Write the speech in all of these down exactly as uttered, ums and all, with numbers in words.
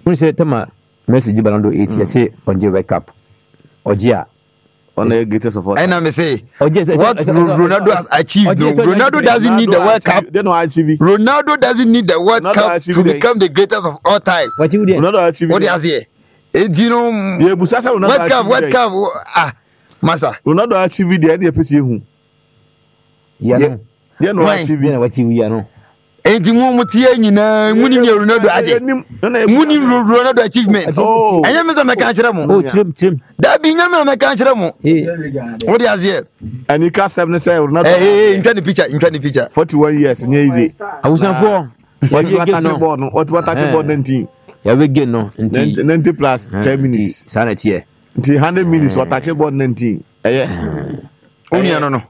When say Tama Messi Balando eight, you say on the World Cup. Ojia. On the greatest of all. And I'm say what Ronaldo has achieved. No, Ronaldo doesn't need the World Cup. They don't achieve. Ronaldo doesn't need the World Cup to become the greatest of all time. What you did? Ronaldo achieved. What is here? Do you know? Yeah, Busasa Ronaldo. World Cup, World Cup. Ah, Masa. Ronaldo achieved the idea. Pesi hu. Yeah. Yeah, no achieved. Yeah, what you ya no. Enti mu mutie nyina muni ne Ronaldo aje muni Ronaldo achievement oh anya me so me kan kire mu oh trim trim da bi nya me kan kire mu what is here and you can seven say Ronaldo eh eh ntwa ni picture ntwa ni picture forty-one years nya easy awusan fo what you touch ball no what what touch ball nineteen ya we get no ninety plus ten minutes sanity e nti one hundred minutes what touch ball nineteen eh oni ano no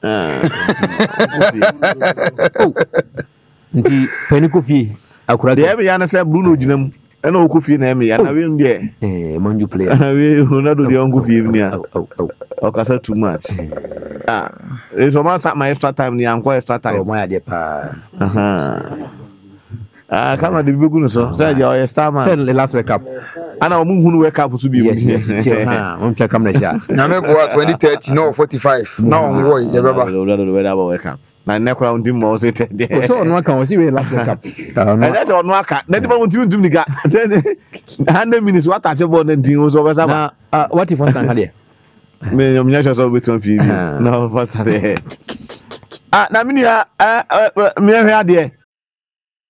nti pani Kofi akura de ebe ya na say Bruno ginam e na Kofi na eme ya na we ndie eh manju player we Ronaldo de on Kofi emi ya o kasa too much ah e so man my extra time ni anko extra time o mo ya de pa aha ah kama de begu no so say ya o star man say the last World Cup ana o mu hunu World Cup so bi yes yes ha mo twa kam na sha na me boa twenty thirty no forty-five na on boy ye baba Ronaldo we da World Cup na nekura undi mo so te de so onu aka o si we last World Cup and that's onu aka na di ba undi undi ni ga one hundred minutes what touch ball nineteen o so be sa ba what if first time had me nyom nya so be twenty no first had ah na me ya me hwe ade